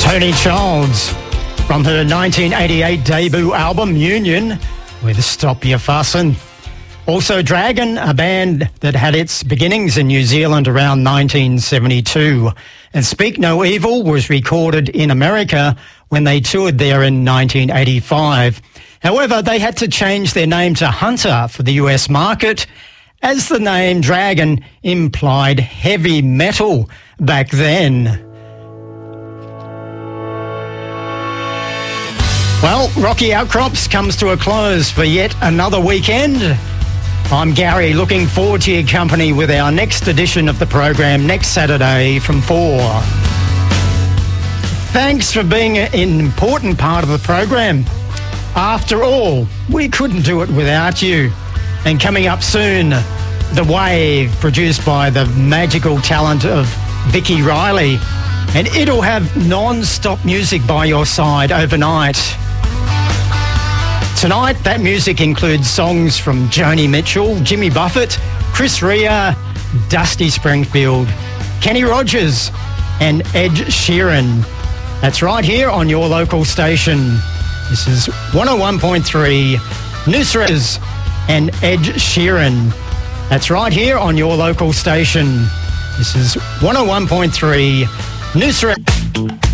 Toni Childs from her 1988 debut album Union with Stop Your Fussin'. Also Dragon, a band that had its beginnings in New Zealand around 1972. And Speak No Evil was recorded in America when they toured there in 1985. However, they had to change their name to Hunter for the US market, as the name Dragon implied heavy metal back then. Well, Rocky Outcrops comes to a close for yet another weekend. I'm Gary, looking forward to your company with our next edition of the program next Saturday from 4. Thanks for being an important part of the program. After all, we couldn't do it without you. And coming up soon, The Wave, produced by the magical talent of Vicky Riley. And it'll have non-stop music by your side overnight. Tonight, that music includes songs from Joni Mitchell, Jimmy Buffett, Chris Rea, Dusty Springfield, Kenny Rogers and Ed Sheeran. That's right here on your local station. This is 101.3 Nusras and Ed Sheeran. That's right here on your local station. This is 101.3 Nusras.